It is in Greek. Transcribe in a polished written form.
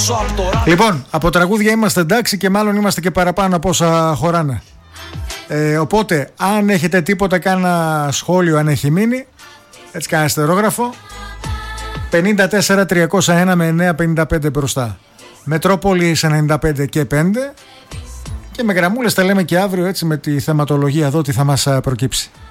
Λοιπόν, από τραγούδια είμαστε εντάξει και μάλλον είμαστε και παραπάνω από όσα χωράνε. Οπότε, αν έχετε τίποτα, κάνα σχόλιο, αν έχει μείνει, έτσι κάνα αστερόγραφο. 54-301 με 955 μπροστά. Μετρόπολης 95 και 5. Και με γραμμούλες τα λέμε και αύριο, έτσι, με τη θεματολογία εδώ τι θα μας προκύψει.